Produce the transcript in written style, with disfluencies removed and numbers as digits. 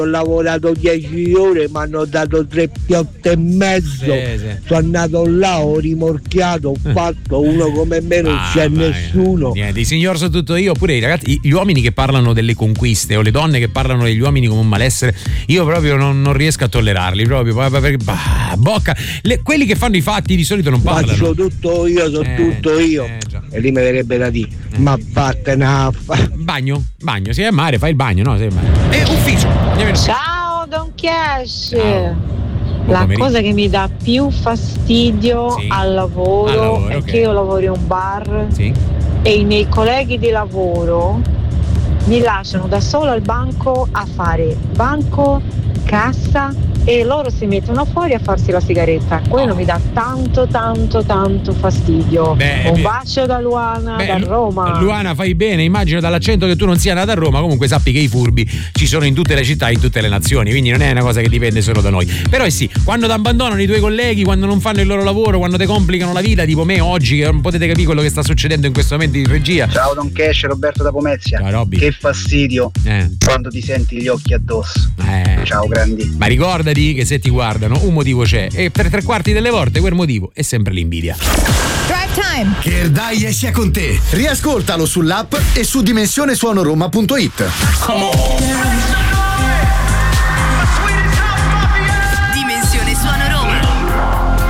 Ho lavorato 10 ore, mi hanno dato 3 piotte e mezzo. Sì. Sono andato là, ho rimorchiato, ho fatto uno come me, non c'è nessuno. Niente, i signor so tutto io, oppure i ragazzi, gli uomini che parlano delle conquiste o le donne che parlano degli uomini come un malessere, io proprio non riesco a tollerarli, proprio perché bocca. Quelli che fanno i fatti di solito non parlano. Faccio tutto io, tutto io. E lì mi verrebbe da dire, ma vattene a bagno, sei a mare, fai il bagno, no? Ufficio. Ciao Don Cash. La cosa che mi dà più fastidio al lavoro è che io lavoro in un bar e i miei colleghi di lavoro mi lasciano da solo al banco a fare banco, cassa e loro si mettono fuori a farsi la sigaretta. Quello mi dà tanto fastidio. Un bacio da Luana, da Roma. Luana, fai bene, immagino dall'accento che tu non sia nata a Roma, comunque sappi che i furbi ci sono in tutte le città, in tutte le nazioni, quindi non è una cosa che dipende solo da noi. Però sì, quando ti abbandonano i tuoi colleghi, quando non fanno il loro lavoro, quando ti complicano la vita, tipo me oggi, che non potete capire quello che sta succedendo in questo momento in regia. Ciao Don Cash, Roberto da Pomezia. Ciao Robby. Che fastidio quando ti senti gli occhi addosso. Ciao grandi. Ma ricordati che se ti guardano un motivo c'è, e per 3/4 delle volte quel motivo è sempre l'invidia. Drive Time. Che il Dai sia con te. Riascoltalo sull'app e su dimensionesuonoroma.it.